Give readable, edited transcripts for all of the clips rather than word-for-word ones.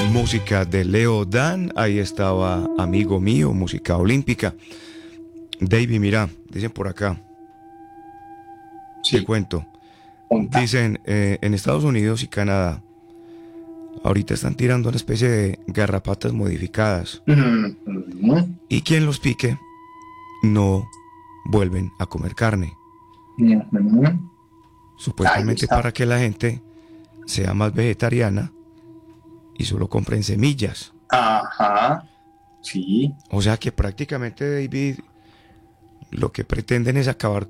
Música de Leo Dan, ahí estaba Amigo Mío, música olímpica. David, mira, dicen por acá, te Sí, cuento, contame. dicen en Estados Unidos y Canadá, ahorita están tirando una especie de garrapatas modificadas Ujú, y quien los pique no vuelven a comer carne, ujú. Ahí supuestamente está. para que la gente sea más vegetariana y solo compren semillas. Ajá, sí. O sea que prácticamente, David, lo que pretenden es acabar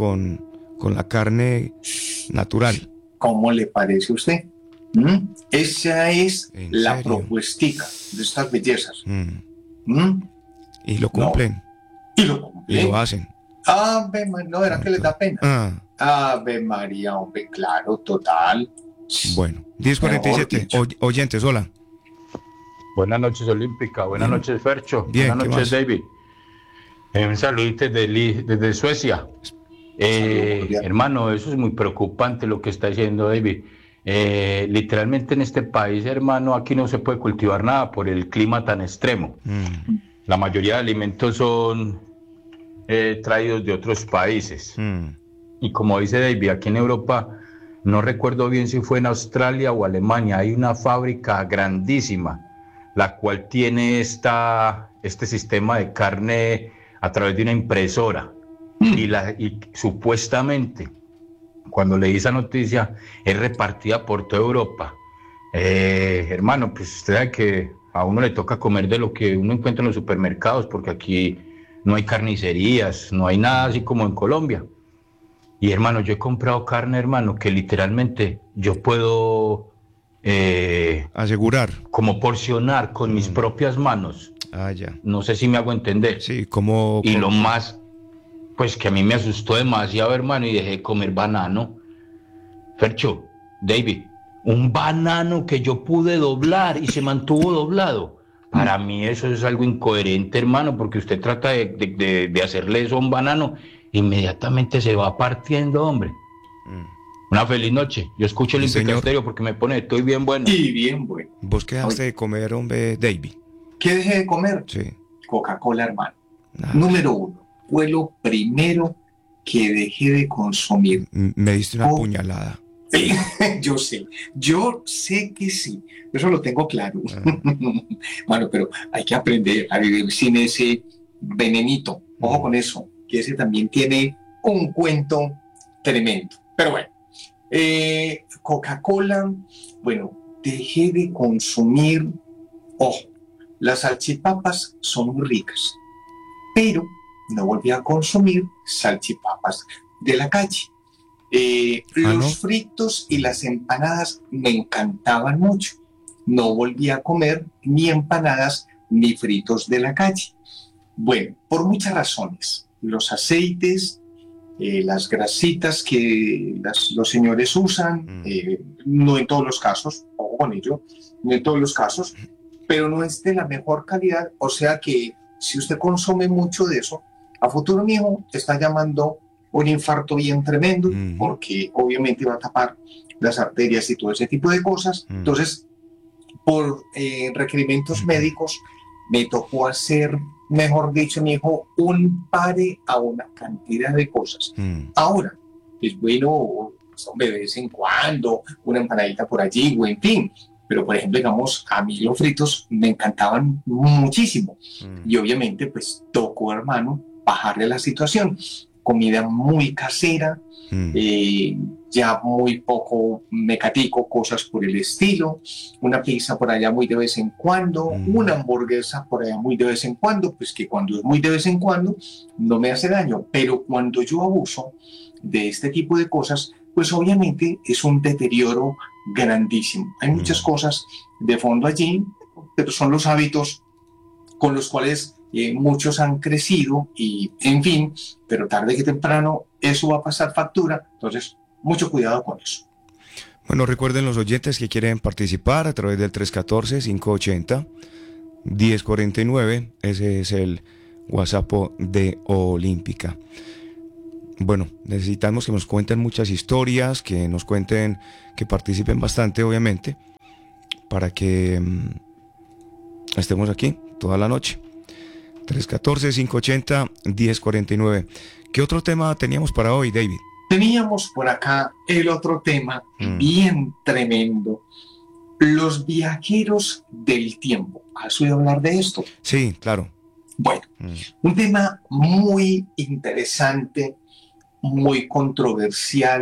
con la carne natural. ¿Cómo le parece a usted? ¿Mm? Esa es En la serio. propuestica de estas bellezas. Mm. ¿Mm? Y lo No. cumplen. Y lo Y lo cumplen. hacen. Ave María, no, era que les da pena. Ah, Ave María, hombre, claro, total. bueno. Mejor 10:47. dicho. Oyentes, hola. Buenas noches, Olímpica. Buenas Bien. noches, Fercho. Bien, Buenas ¿qué noches, más? David. Un saludito desde Suecia. Saludo cordial. Hermano, eso es muy preocupante lo que está diciendo David. Literalmente en este país, hermano, aquí no se puede cultivar nada por el clima tan extremo. Mm, La mayoría de alimentos son traídos de otros países. mm, Y como dice David, aquí en Europa, no recuerdo bien si fue en Australia o Alemania, hay una fábrica grandísima, la cual tiene este sistema de carne a través de una impresora. Y supuestamente, cuando leí esa noticia, es repartida por toda Europa. Hermano, pues usted sabe que a uno le toca comer de lo que uno encuentra en los supermercados, porque aquí no hay carnicerías, no hay nada así como en Colombia. Y hermano, yo he comprado carne, hermano, que literalmente yo puedo asegurar. como porcionar con mis Mm, propias manos. ah, ya. No sé si me hago entender. Sí, como... Y lo más, pues que a mí me asustó demasiado, hermano, y dejé de comer banano. Fercho, David, un banano que yo pude doblar y se mantuvo doblado. Para mí eso es algo incoherente, hermano, porque usted trata de hacerle eso a un banano, inmediatamente se va partiendo, hombre. Mm, Una feliz noche. Yo escucho sí, Olímpica señor. Estéreo porque me pone, estoy bien bueno. Y bien, bueno. ¿Vos qué dejaste Oye, de comer, hombre, David? ¿qué dejé de comer? Sí. Coca-Cola, hermano. Ah, Número uno. Fue lo primero que dejé de consumir. me diste una Co- puñalada. yo sé que sí, eso lo tengo claro. Ah, Bueno, pero hay que aprender a vivir sin ese venenito. Ojo mm, con eso, que ese también tiene un cuento tremendo. Pero bueno, Coca-Cola, bueno, dejé de consumir, ojo, las salchipapas son muy ricas, pero no volví a consumir salchipapas de la calle. ah, ¿no? Los fritos y las empanadas me encantaban mucho. No volví a comer ni empanadas ni fritos de la calle. Bueno, por muchas razones. Los aceites, las grasitas que los señores usan, Mm, no en todos los casos, ojo con ello, no en todos los casos, pero no es de la mejor calidad. O sea que si usted consume mucho de eso, a futuro mi hijo está llamando un infarto bien tremendo, mhm, porque obviamente va a tapar las arterias y todo ese tipo de cosas. mm, Entonces, por requerimientos mhm, médicos, me tocó hacer, mejor dicho, mi hijo, un pare a una cantidad de cosas. mm, Ahora, es bueno, pues, hombre, de vez en cuando, una empanadita por allí, o en fin. Pero, por ejemplo, digamos, a mí los fritos me encantaban muchísimo. mm, Y obviamente, pues tocó, hermano, bajarle la situación. Comida muy casera, mm, eh, ya muy poco mecatico, cosas por el estilo, una pizza por allá muy de vez en cuando, una mhm, hamburguesa por allá muy de vez en cuando, pues que cuando es muy de vez en cuando no me hace daño, pero cuando yo abuso de este tipo de cosas, pues obviamente es un deterioro grandísimo. Hay muchas mm. cosas de fondo allí, pero son los hábitos con los cuales muchos han crecido y, en fin, pero tarde que temprano eso va a pasar factura, entonces mucho cuidado con eso. Bueno, recuerden los oyentes que quieren participar a través del 314-580-1049. Ese es el WhatsApp de Olímpica. Bueno, necesitamos que nos cuenten muchas historias, que nos cuenten, que participen bastante, obviamente, para que estemos aquí toda la noche. 314-580-1049. ¿Qué otro tema teníamos para hoy, David? Teníamos por acá el otro tema bien tremendo. Los viajeros del tiempo. ¿Has oído hablar de esto? Sí, claro. Bueno, un tema muy interesante, muy controversial.